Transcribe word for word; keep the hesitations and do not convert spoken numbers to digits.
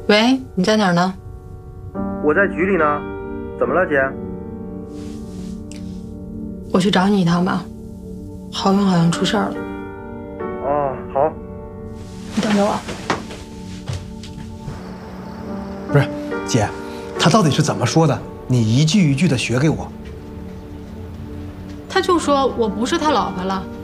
喂，你在哪儿呢？ 我在局里呢，怎么了，姐？ 我去找你一趟吧，浩勇好像出事儿了。 哦，好。 你等着我。 不是，姐，他到底是怎么说的？你一句一句的学给我。 他就说我不是他老婆了，